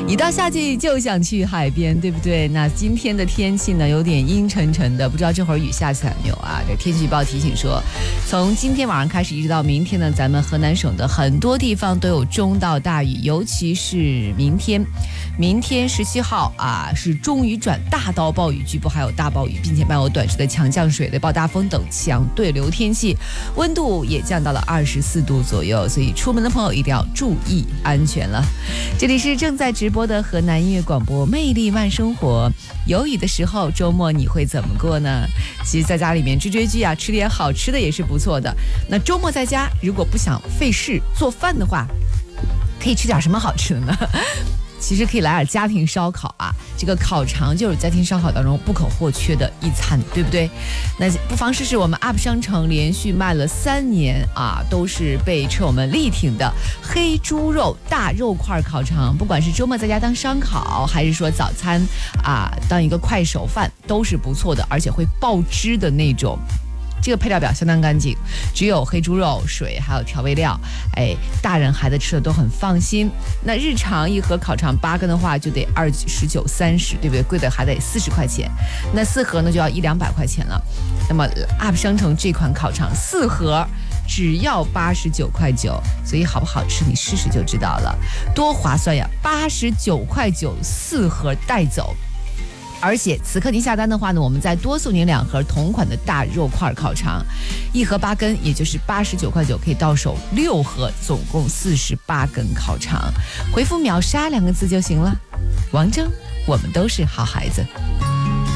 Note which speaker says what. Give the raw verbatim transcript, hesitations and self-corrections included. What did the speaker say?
Speaker 1: 一到夏季就想去海边，对不对？那今天的天气呢，有点阴沉沉的，不知道这会儿雨下起来没有啊？这天气预报提醒说，从今天晚上开始一直到明天呢，咱们河南省的很多地方都有中到大雨，尤其是明天，明天十七号啊是中雨转大到暴雨，局部还有大暴雨，并且伴有短时的强降水、雷暴大风等强对流天气，温度也降到了二十四度左右，所以出门的朋友一定要注意安全了。这里是正在直播的河南音乐广播魅力慢生活。有雨的时候，周末你会怎么过呢？其实在家里面追追剧啊，吃点好吃的也是不错的。那周末在家如果不想费事做饭的话，可以吃点什么好吃的呢？其实可以来点家庭烧烤啊，这个烤肠就是家庭烧烤当中不可或缺的一餐，对不对？那不妨试试我们 U P 商城连续卖了三年啊，都是被车友们力挺的黑猪肉大肉块烤肠，不管是周末在家当烧烤，还是说早餐啊当一个快手饭，都是不错的，而且会爆汁的那种。这个配料表相当干净，只有黑猪肉、水还有调味料，哎，大人孩子吃的都很放心。那日常一盒烤肠八根的话，就得二十九、三十，对不对？贵的还得四十块钱，那四盒呢就要一两百块钱了。那么 U P 商城这款烤肠四盒只要八十九块九，所以好不好吃你试试就知道了，多划算呀！八十九块九四盒带走。而且此刻您下单的话呢，我们再多送您两盒同款的大肉块烤肠，一盒八根，也就是八十九块九，可以到手六盒，总共四十八根烤肠。回复秒杀两个字就行了。王铮，我们都是好孩子。